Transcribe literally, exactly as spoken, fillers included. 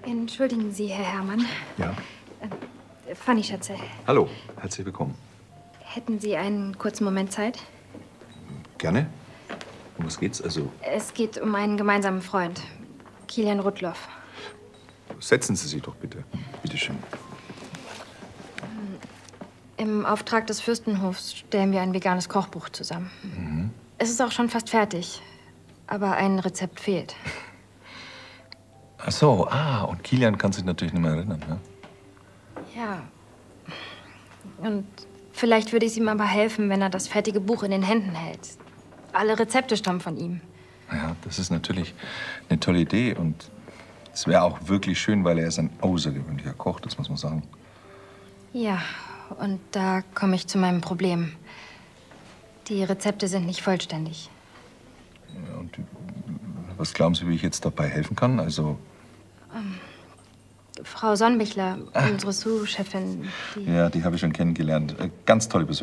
Entschuldigen Sie, Herr Herrmann. Ja. Äh, Fanny Schätze. Hallo, herzlich willkommen. Hätten Sie einen kurzen Moment Zeit? Gerne. Um was geht's? Also, Es geht um einen gemeinsamen Freund, Kilian Rudloff. setzen Sie sich doch bitte. Bitte schön. Im Auftrag des Fürstenhofs stellen wir ein veganes Kochbuch zusammen. Mhm. Es ist auch schon fast fertig, aber ein Rezept fehlt. Ach so, ah, und Kilian kann sich natürlich nicht mehr erinnern, ne? Ja. Und vielleicht würde es ihm aber helfen, wenn er das fertige Buch in den Händen hält. Alle Rezepte stammen von ihm. Ja, das ist natürlich eine tolle Idee und es wäre auch wirklich schön, weil er ist ein außergewöhnlicher Koch, das muss man sagen. Ja, und da komme ich zu meinem Problem. Die Rezepte sind nicht vollständig. Ja, und was glauben Sie, wie ich jetzt dabei helfen kann? Also, Ähm, Frau Sonnbichler, unsere Sous-Chefin, die... ja, die habe ich schon kennengelernt. Ganz tolle Persönlichkeit.